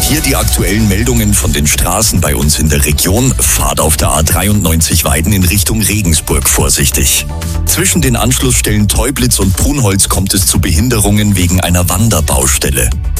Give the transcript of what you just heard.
Hier die aktuellen Meldungen von den Straßen bei uns in der Region. Fahrt auf der A93 Weiden in Richtung Regensburg vorsichtig. Zwischen den Anschlussstellen Teublitz und Brunholz kommt es zu Behinderungen wegen einer Wanderbaustelle.